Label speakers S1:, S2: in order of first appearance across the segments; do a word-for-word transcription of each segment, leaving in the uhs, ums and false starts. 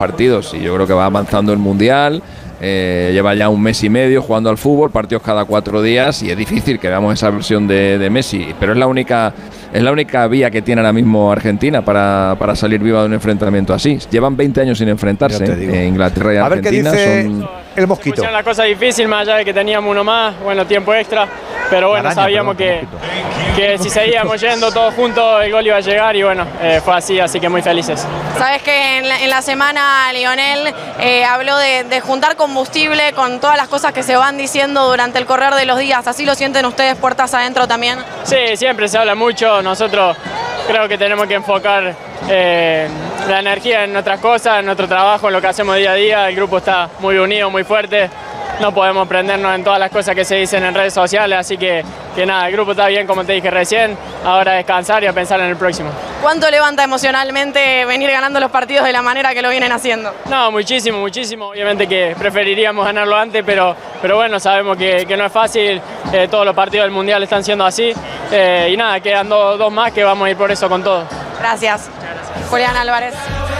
S1: partidos y yo creo que va avanzando el Mundial. Eh, lleva ya un mes y medio jugando al fútbol, partidos cada cuatro días y es difícil que veamos esa versión de, de Messi, pero es la única es la única vía que tiene ahora mismo Argentina para, para salir viva de un enfrentamiento así. Llevan veinte años sin enfrentarse, eh, Inglaterra y
S2: a
S1: Argentina.
S2: Ver qué dice
S1: son
S2: el mosquito.
S3: La cosa difícil, más allá de que teníamos uno más, bueno, tiempo extra, pero bueno, araña, sabíamos perdón, que, que si seguíamos yendo todos juntos el gol iba a llegar y bueno, eh, fue así, así que muy felices.
S4: Sabes que en la, en la semana Lionel eh, habló de, de juntar combustible con todas las cosas que se van diciendo durante el correr de los días, ¿así lo sienten ustedes puertas adentro también?
S3: Sí, siempre se habla mucho, nosotros creo que tenemos que enfocar eh, la energía en otras cosas, en nuestro trabajo, en lo que hacemos día a día, el grupo está muy unido, muy fuerte, no podemos prendernos en todas las cosas que se dicen en redes sociales, así que, que nada, el grupo está bien como te dije recién, ahora a descansar y a pensar en el próximo.
S4: ¿Cuánto levanta emocionalmente venir ganando los partidos de la manera que lo vienen haciendo?
S3: No, muchísimo, muchísimo, obviamente que preferiríamos ganarlo antes, pero, pero bueno, sabemos que, que no es fácil, eh, todos los partidos del Mundial están siendo así, eh, y nada, quedan dos, dos más que vamos a ir por eso con todo.
S4: Gracias. Julián Álvarez.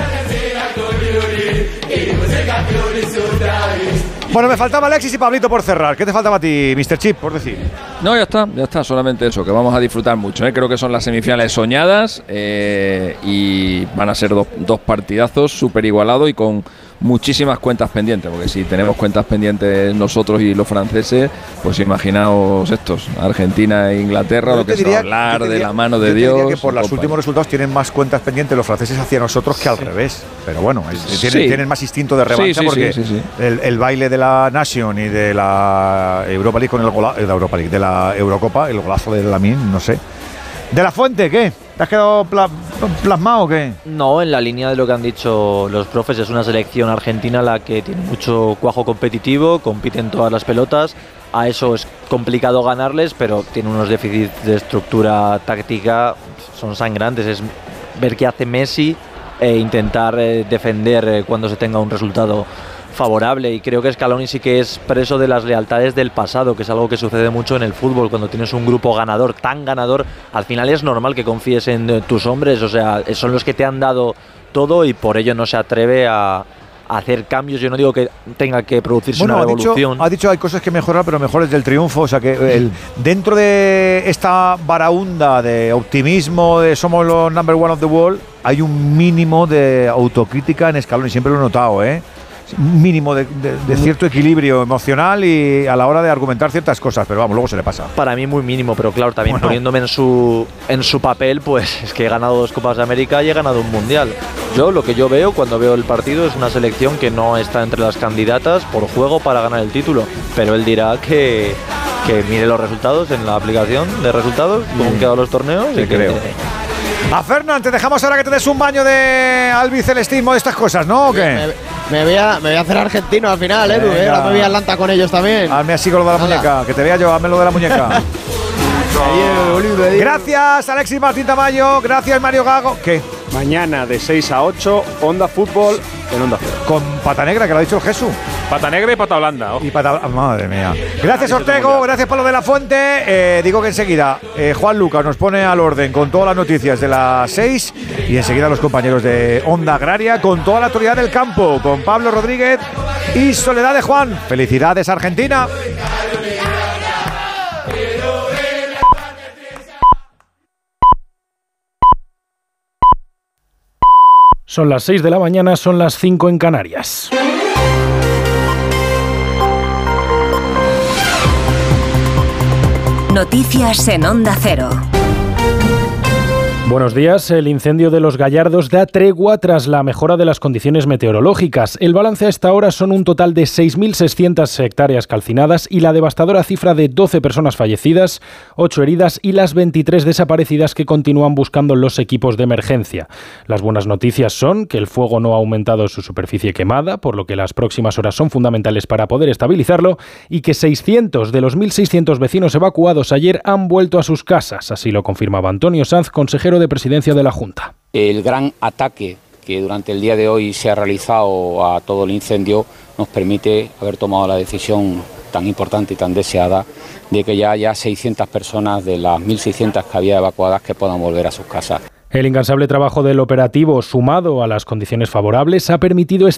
S2: Bueno, me faltaba Alexis y Pablito por cerrar. ¿Qué te faltaba a ti, mister Chip, por decir?
S1: No, ya está, ya está, solamente eso, que vamos a disfrutar mucho, ¿eh? Creo que son las semifinales soñadas eh, y van a ser do, dos partidazos súper igualados y con muchísimas cuentas pendientes, porque si tenemos cuentas pendientes nosotros y los franceses, pues imaginaos estos, Argentina e Inglaterra, lo que se va a hablar de la mano de Dios.
S2: Que por los últimos resultados tienen más cuentas pendientes los franceses hacia nosotros que al sí. revés, pero bueno, es, tienen, sí. tienen más instinto de revancha sí, sí, porque sí, sí, sí. El, el baile de la Nation y de la Europa League con el golazo, de la Europa League, de la Eurocopa, el golazo de Lamine, no sé. ¿De la Fuente qué? ¿Te has quedado pla plasmado o qué?
S5: No, en la línea de lo que han dicho los profes, es una selección argentina la que tiene mucho cuajo competitivo, compite en todas las pelotas, a eso es complicado ganarles, pero tiene unos déficits de estructura táctica, son sangrantes, es ver qué hace Messi e intentar eh, defender eh, cuando se tenga un resultado favorable, y creo que Scaloni sí que es preso de las lealtades del pasado, que es algo que sucede mucho en el fútbol. Cuando tienes un grupo ganador, tan ganador, al final es normal que confíes en tus hombres, o sea, son los que te han dado todo y por ello no se atreve a, a hacer cambios. Yo no digo que tenga que producirse
S2: bueno,
S5: una
S2: ha
S5: revolución.
S2: Dicho, ha dicho hay cosas que mejorar, pero mejores del triunfo, o sea que el, dentro de esta baraunda de optimismo de somos los number one of the world, hay un mínimo de autocrítica en Scaloni, siempre lo he notado, ¿eh? Un mínimo de, de, de cierto equilibrio emocional y a la hora de argumentar ciertas cosas, pero vamos, luego se le pasa.
S5: Para mí muy mínimo, pero claro, también bueno. poniéndome en su en su papel, pues es que he ganado dos Copas de América y he ganado un Mundial. Yo lo que yo veo cuando veo el partido es una selección que no está entre las candidatas por juego para ganar el título, pero él dirá que, que mire los resultados en la aplicación de resultados, cómo han quedado los torneos.
S2: Sí,
S5: y que,
S2: creo. A Fernán, te dejamos ahora que te des un baño de albicelestismo de estas cosas, ¿no? ¿O qué?
S6: Me, me, voy a, me voy a hacer argentino al final, Edu, ¿eh? Ahora me voy a Atlanta con ellos también.
S2: Hazme así con lo de la Hola. muñeca, que te vea yo, hazme lo de la muñeca. Gracias, Alexis Martín Tamayo, gracias, Mario Gago. ¿Qué?
S7: Mañana de seis a ocho, Onda Fútbol en Onda Cero.
S2: Con pata negra, que lo ha dicho el Jesús.
S7: Pata negra y pata blanda. Oh.
S2: Y pata, madre mía. Gracias, Ortego, gracias por lo de la Fuente. Eh, digo que enseguida eh, Juan Lucas nos pone al orden con todas las noticias de las seis y enseguida los compañeros de Onda Agraria con toda la actualidad del campo, con Pablo Rodríguez y Soledad de Juan. Felicidades, Argentina.
S8: Son las seis de la mañana, son las cinco en Canarias.
S9: Noticias en Onda Cero.
S8: Buenos días. El incendio de Los Gallardos da tregua tras la mejora de las condiciones meteorológicas. El balance a esta hora son un total de seis mil seiscientas hectáreas calcinadas y la devastadora cifra de doce personas fallecidas, ocho heridas y las veintitrés desaparecidas que continúan buscando los equipos de emergencia. Las buenas noticias son que el fuego no ha aumentado su superficie quemada, por lo que las próximas horas son fundamentales para poder estabilizarlo, y que seiscientos de los mil seiscientos vecinos evacuados ayer han vuelto a sus casas. Así lo confirmaba Antonio Sanz, consejero de Presidencia de la Junta.
S10: El gran ataque que durante el día de hoy se ha realizado a todo el incendio nos permite haber tomado la decisión tan importante y tan deseada de que ya haya seiscientas personas de las mil seiscientas que había evacuadas que puedan volver a sus casas.
S8: El incansable trabajo del operativo, sumado a las condiciones favorables, ha permitido